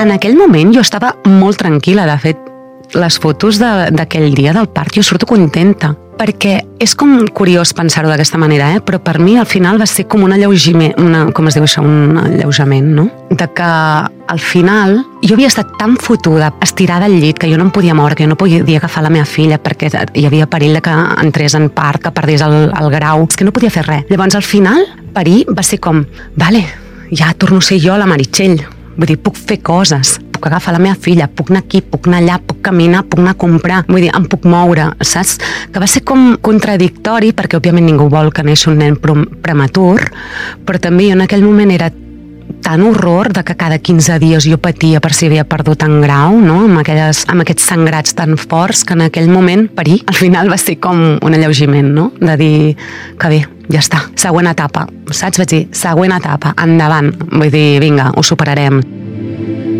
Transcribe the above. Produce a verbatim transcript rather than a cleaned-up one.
en aquell moment jo estava molt tranquil·la. De fet, les fotos d'aquell dia del part jo surto contenta, perquè és com curiós pensar-ho d'aquesta manera, eh? Però per mi al final va ser com un alleugiment, una, com es diu això, un alleujament, no? De que al final jo havia estat tan fotuda, estirada al llit, que jo no em podia moure, que jo no podia agafar la meva filla perquè hi havia perill de que entrés en part, que perdés el, el grau, és que no podia fer res. Llavors al final, parir va ser com, vale, ja torno a ser jo la Meritxell, vull dir, puc fer coses, puc agafar la meva filla, puc anar aquí, puc anar allà, puc caminar, puc anar a comprar, vull dir, em puc moure, saps? Que va ser com contradictori, perquè òbviament ningú vol que neixi un nen prematur, però també jo en aquell moment era tan horror de que cada quinze dies jo patia per si havia perdut en grau, no? Amb, aquelles, amb aquests sangrats tan forts, que en aquell moment parir al final va ser com un alleugiment, no? De dir que bé, ja està, següent etapa, saps? Vaig dir, següent etapa, endavant, vull dir, vinga, ho superarem.